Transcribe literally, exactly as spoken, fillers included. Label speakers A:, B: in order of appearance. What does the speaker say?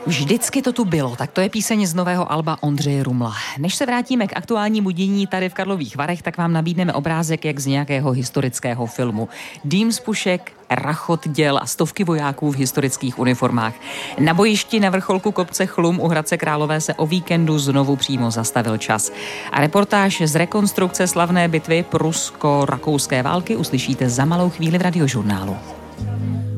A: Vždycky to tu bylo, tak to je píseň z nového alba Ondřeje Rumla. Než se vrátíme k aktuálnímu dění tady v Karlových Varech, tak vám nabídneme obrázek jak z nějakého historického filmu. Dým z pušek, rachot děl a stovky vojáků v historických uniformách. Na bojišti na vrcholku kopce Chlum u Hradce Králové se o víkendu znovu přímo zastavil čas. A reportáž z rekonstrukce slavné bitvy prusko-rakouské války uslyšíte za malou chvíli v Radiožurnálu.